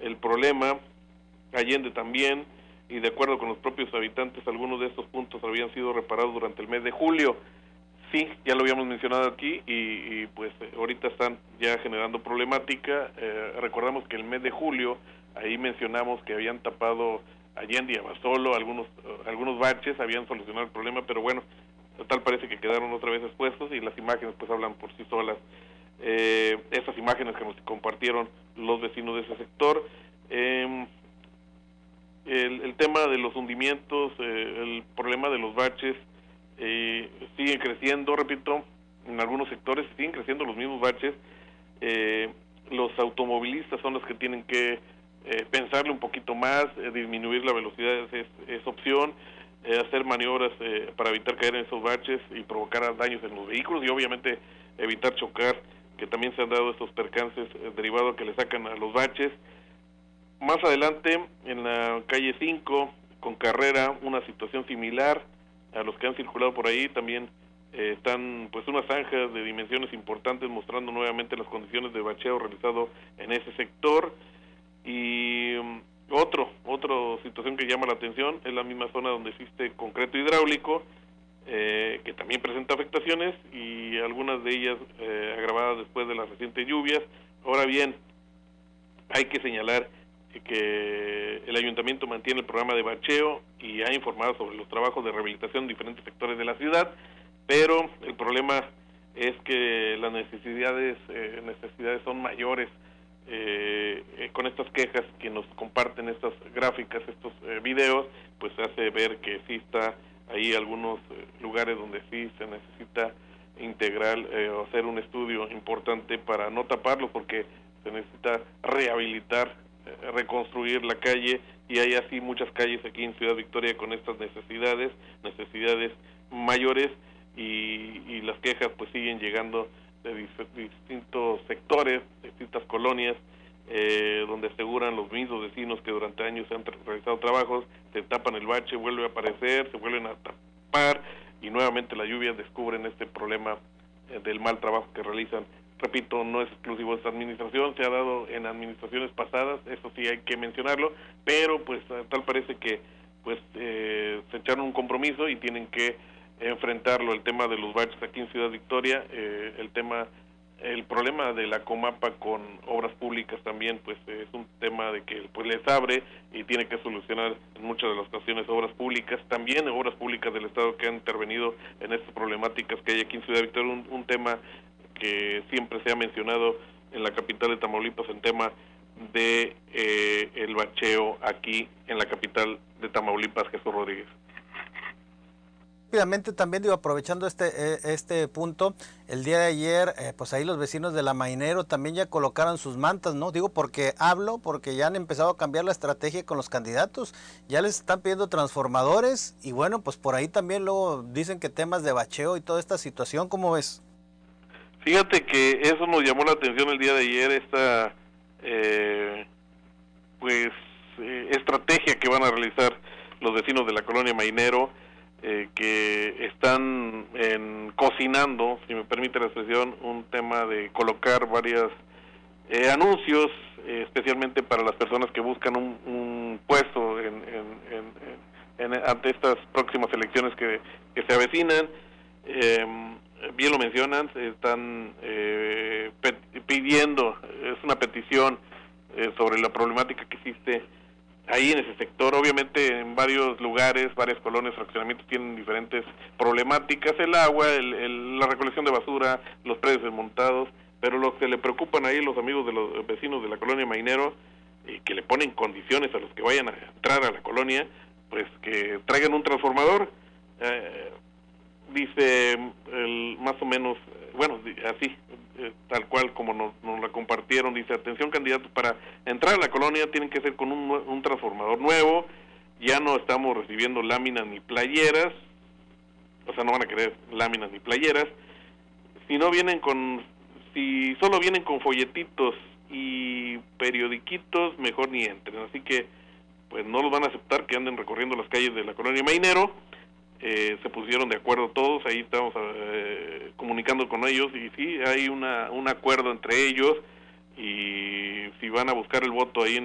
el problema, Allende también, y de acuerdo con los propios habitantes, algunos de estos puntos habían sido reparados durante el mes de julio. Sí, ya lo habíamos mencionado aquí y pues ahorita están ya generando problemática. Recordamos que el mes de julio, ahí mencionamos que habían tapado Allende y Abasolo, algunos baches, habían solucionado el problema, pero bueno, tal parece que quedaron otra vez expuestos y las imágenes pues hablan por sí solas. Esas imágenes que nos compartieron los vecinos de ese sector. El tema de los hundimientos, el problema de los baches, siguen creciendo, repito, en algunos sectores siguen creciendo los mismos baches. Los automovilistas son los que tienen que pensarle un poquito más, disminuir la velocidad es opción, hacer maniobras para evitar caer en esos baches y provocar daños en los vehículos y obviamente evitar chocar, que también se han dado estos percances derivados que le sacan a los baches. Más adelante, en la calle 5, con Carrera, una situación similar a los que han circulado por ahí, también están pues unas zanjas de dimensiones importantes mostrando nuevamente las condiciones de bacheo realizado en ese sector. Y otra situación que llama la atención es la misma zona donde existe concreto hidráulico, que también presenta afectaciones y algunas de ellas agravadas después de las recientes lluvias. Ahora bien, hay que señalar que el ayuntamiento mantiene el programa de bacheo y ha informado sobre los trabajos de rehabilitación en diferentes sectores de la ciudad, pero el problema es que las necesidades son mayores. Con estas quejas que nos comparten estas gráficas, estos videos, pues hace ver que sí está ahí algunos lugares donde sí se necesita integrar o hacer un estudio importante para no taparlo, porque se necesita rehabilitar, reconstruir la calle, y hay así muchas calles aquí en Ciudad Victoria con estas necesidades mayores, y las quejas pues siguen llegando de distintos sectores, de distintas colonias, donde aseguran los mismos vecinos que durante años se han realizado trabajos, se tapan el bache, vuelve a aparecer, se vuelven a tapar, y nuevamente las lluvias descubren este problema del mal trabajo que realizan. Repito, no es exclusivo de esta administración, se ha dado en administraciones pasadas, eso sí hay que mencionarlo, pero pues tal parece que pues se echaron un compromiso y tienen que enfrentarlo, el tema de los baches aquí en Ciudad Victoria, el problema de la Comapa con obras públicas también, pues es un tema de que pues les abre y tiene que solucionar en muchas de las ocasiones obras públicas, también obras públicas del Estado que han intervenido en estas problemáticas que hay aquí en Ciudad Victoria, un tema que siempre se ha mencionado en la capital de Tamaulipas, en tema de el bacheo aquí en la capital de Tamaulipas. Jesús Rodríguez. Rápidamente también, digo, aprovechando este punto, el día de ayer, pues ahí los vecinos de La Mainero también ya colocaron sus mantas, ¿no? Digo, porque ya han empezado a cambiar la estrategia con los candidatos, ya les están pidiendo transformadores, y bueno, pues por ahí también luego dicen que temas de bacheo y toda esta situación, ¿cómo ves? Fíjate que eso nos llamó la atención el día de ayer, esta estrategia que van a realizar los vecinos de la colonia Mainero, que están cocinando, si me permite la expresión, un tema de colocar varios anuncios, especialmente para las personas que buscan un puesto ante estas próximas elecciones que se avecinan. Bien lo mencionan, están pidiendo, es una petición sobre la problemática que existe ahí en ese sector. Obviamente en varios lugares, varias colonias, fraccionamientos tienen diferentes problemáticas, el agua, la recolección de basura, los predios desmontados, pero lo que le preocupan ahí los amigos de los vecinos de la colonia Mainero, que le ponen condiciones a los que vayan a entrar a la colonia, pues que traigan un transformador. Dice más o menos, bueno, así, tal cual como nos la compartieron, dice: atención candidatos, para entrar a la colonia tienen que ser con un transformador nuevo, ya no estamos recibiendo láminas ni playeras, o sea, no van a querer láminas ni playeras, si solo vienen con folletitos y periodiquitos, mejor ni entren, así que pues no los van a aceptar que anden recorriendo las calles de la colonia Mainero. Se pusieron de acuerdo todos, ahí estamos comunicando con ellos, y sí, hay un acuerdo entre ellos, y si van a buscar el voto ahí